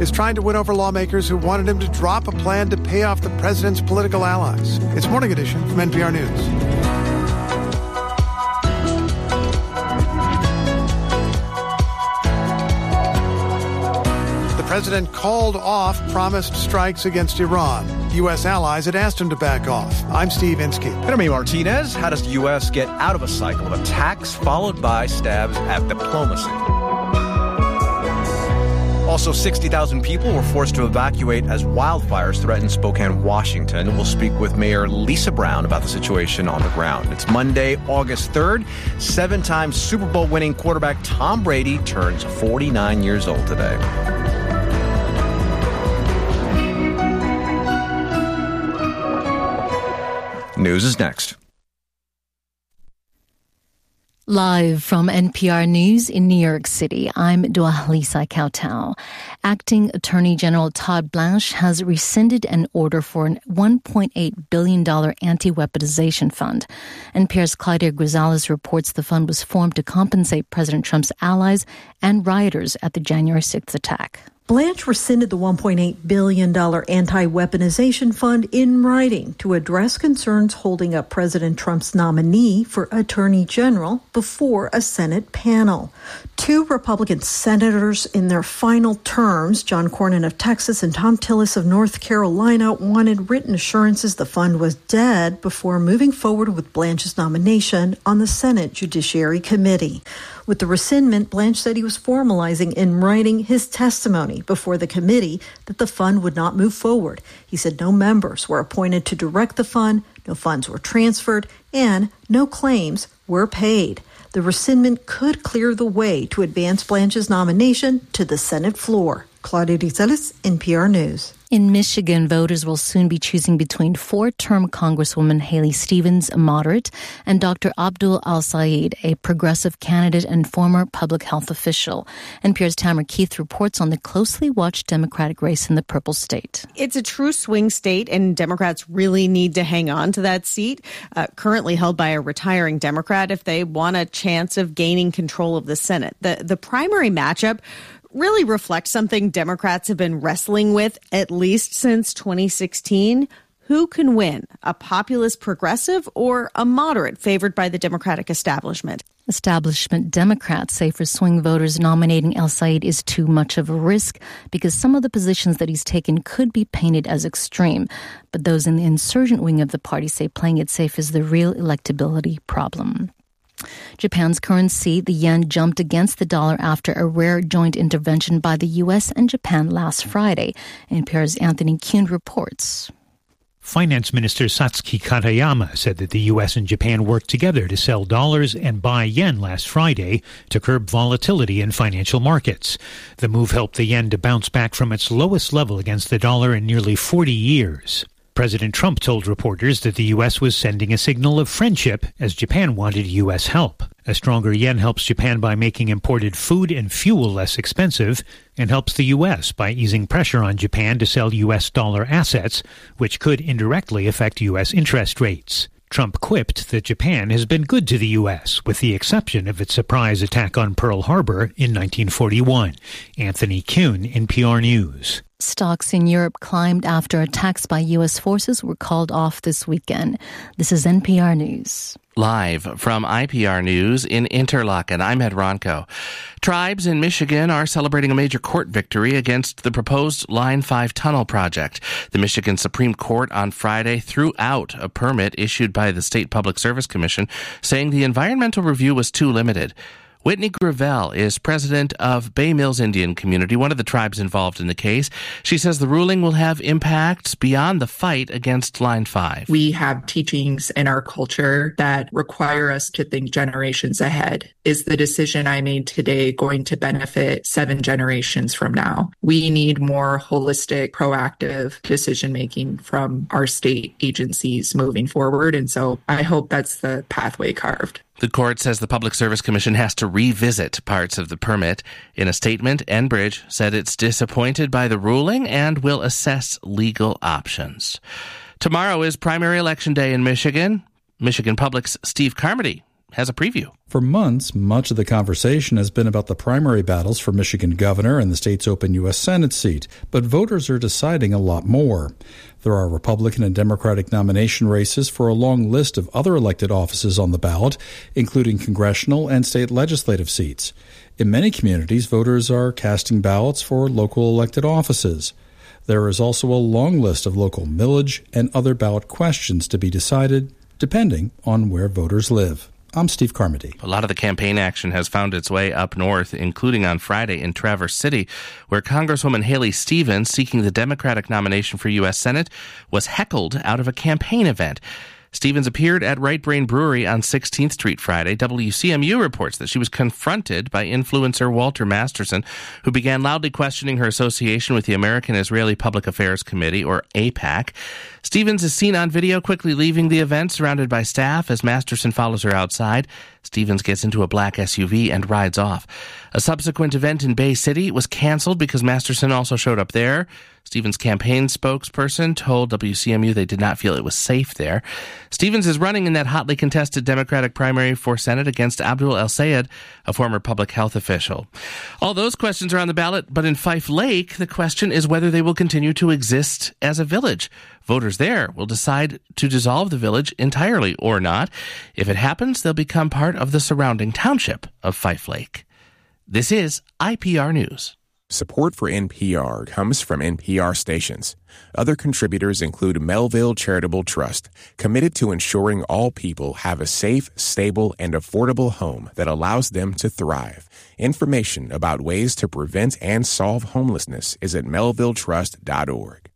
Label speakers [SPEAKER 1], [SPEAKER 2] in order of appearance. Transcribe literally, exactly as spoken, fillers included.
[SPEAKER 1] is trying to win over lawmakers who wanted him to drop a plan to pay off the president's political allies. It's Morning Edition from N P R News. The president called off promised strikes against Iran. U S allies had asked him to back off. I'm Steve Inskeep.
[SPEAKER 2] And I'm Martinez. How does the U S get out of a cycle of attacks followed by stabs at diplomacy? Also, sixty thousand people were forced to evacuate as wildfires threatened Spokane, Washington. And we'll speak with Mayor Lisa Brown about the situation on the ground. It's Monday, August third. Seven-time Super Bowl winning quarterback Tom Brady turns forty-nine years old today. News is next.
[SPEAKER 3] Live from N P R News in New York City, I'm Dua-Lisa Kautau. Acting Attorney General Todd Blanche has rescinded an order for a one point eight billion dollars anti-weaponization fund. N P R's Claudia Grisales reports the fund was formed to compensate President Trump's allies and rioters at the January sixth attack.
[SPEAKER 4] Blanche rescinded the one point eight billion dollars anti-weaponization fund in writing to address concerns holding up President Trump's nominee for Attorney General before a Senate panel. Two Republican senators in their final terms, John Cornyn of Texas and Thom Tillis of North Carolina, wanted written assurances the fund was dead before moving forward with Blanche's nomination on the Senate Judiciary Committee. With the rescindment, Blanche said he was formalizing in writing his testimony before the committee that the fund would not move forward. He said no members were appointed to direct the fund, no funds were transferred, and no claims were paid. The rescindment could clear the way to advance Blanche's nomination to the Senate floor. Claudia Grisales, N P R News.
[SPEAKER 3] In Michigan, voters will soon be choosing between four-term Congresswoman Haley Stevens, a moderate, and Doctor Abdul Al-Sayed, a progressive candidate and former public health official. N P R's Tamara Keith reports on the closely watched Democratic race in the Purple State.
[SPEAKER 5] It's a true swing state, and Democrats really need to hang on to that seat, uh, currently held by a retiring Democrat, if they want a chance of gaining control of the Senate. The, the primary matchup really reflects something Democrats have been wrestling with at least since twenty sixteen. Who can win, a populist progressive or a moderate favored by the Democratic establishment?
[SPEAKER 3] Establishment Democrats say for swing voters, nominating El-Sayed is too much of a risk because some of the positions that he's taken could be painted as extreme. But those in the insurgent wing of the party say playing it safe is the real electability problem. Japan's currency, the yen, jumped against the dollar after a rare joint intervention by the U S and Japan last Friday. N P R's Anthony Kuhn reports.
[SPEAKER 6] Finance Minister Satsuki Katayama said that the U S and Japan worked together to sell dollars and buy yen last Friday to curb volatility in financial markets. The move helped the yen to bounce back from its lowest level against the dollar in nearly forty years. President Trump told reporters that the U S was sending a signal of friendship as Japan wanted U S help. A stronger yen helps Japan by making imported food and fuel less expensive and helps the U S by easing pressure on Japan to sell U S dollar assets, which could indirectly affect U S interest rates. Trump quipped that Japan has been good to the U S, with the exception of its surprise attack on Pearl Harbor in nineteen forty-one. Anthony Kuhn, N P R News.
[SPEAKER 3] Stocks in Europe climbed after attacks by U S forces were called off this weekend. This is N P R News.
[SPEAKER 7] Live from I P R News in Interlaken, I'm Ed Ronco. Tribes in Michigan are celebrating a major court victory against the proposed Line five tunnel project. The Michigan Supreme Court on Friday threw out a permit issued by the State Public Service Commission, saying the environmental review was too limited. Whitney Gravel is president of Bay Mills Indian Community, one of the tribes involved in the case. She says the ruling will have impacts beyond the fight against Line five.
[SPEAKER 8] We have teachings in our culture that require us to think generations ahead. Is the decision I made today going to benefit seven generations from now? We need more holistic, proactive decision-making from our state agencies moving forward. And so I hope that's the pathway carved.
[SPEAKER 7] The court says the Public Service Commission has to revisit parts of the permit. In a statement, Enbridge said it's disappointed by the ruling and will assess legal options. Tomorrow is primary election day in Michigan. Michigan Public's Steve Carmody has a preview.
[SPEAKER 9] For months, much of the conversation has been about the primary battles for Michigan governor and the state's open U S Senate seat, but voters are deciding a lot more. There are Republican and Democratic nomination races for a long list of other elected offices on the ballot, including congressional and state legislative seats. In many communities, voters are casting ballots for local elected offices. There is also a long list of local millage and other ballot questions to be decided, depending on where voters live. I'm Steve Carmody.
[SPEAKER 7] A lot of the campaign action has found its way up north, including on Friday in Traverse City, where Congresswoman Haley Stevens, seeking the Democratic nomination for U S Senate, was heckled out of a campaign event. Stevens appeared at Right Brain Brewery on sixteenth Street Friday. W C M U reports that she was confronted by influencer Walter Masterson, who began loudly questioning her association with the American Israeli Public Affairs Committee, or AIPAC. Stevens is seen on video quickly leaving the event, surrounded by staff, as Masterson follows her outside. Stevens gets into a black S U V and rides off. A subsequent event in Bay City was canceled because Masterson also showed up there. Stevens' campaign spokesperson told W C M U they did not feel it was safe there. Stevens is running in that hotly contested Democratic primary for Senate against Abdul El-Sayed, a former public health official. All those questions are on the ballot, but in Fife Lake, the question is whether they will continue to exist as a village. Voters there will decide to dissolve the village entirely or not. If it happens, they'll become part of the surrounding township of Fife Lake. This is I P R News.
[SPEAKER 10] Support for N P R comes from N P R stations. Other contributors include Melville Charitable Trust, committed to ensuring all people have a safe, stable, and affordable home that allows them to thrive. Information about ways to prevent and solve homelessness is at melville trust dot org.